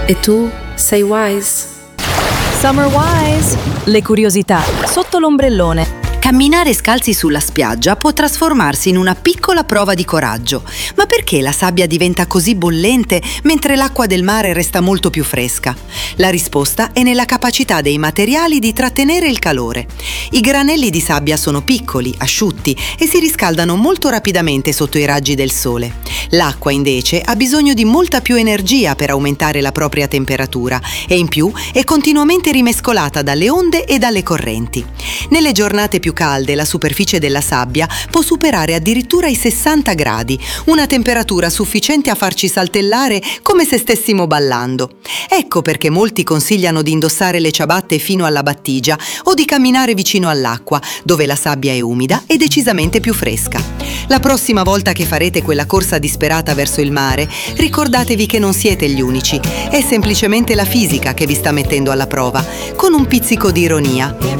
E tu sei Wise? Summer Wise! Le curiosità sotto l'ombrellone. Camminare scalzi sulla spiaggia può trasformarsi in una piccola prova di coraggio. Ma perché la sabbia diventa così bollente mentre l'acqua del mare resta molto più fresca? La risposta è nella capacità dei materiali di trattenere il calore. I granelli di sabbia sono piccoli, asciutti e si riscaldano molto rapidamente sotto i raggi del sole. L'acqua invece ha bisogno di molta più energia per aumentare la propria temperatura e in più è continuamente rimescolata dalle onde e dalle correnti. Nelle giornate più calde la superficie della sabbia può superare addirittura i 60 gradi, una temperatura sufficiente a farci saltellare come se stessimo ballando. Ecco perché molti consigliano di indossare le ciabatte fino alla battigia o di camminare vicino all'acqua, dove la sabbia è umida e decisamente più fresca. La prossima volta che farete quella corsa disperata verso il mare, ricordatevi che non siete gli unici, è semplicemente la fisica che vi sta mettendo alla prova, con un pizzico di ironia.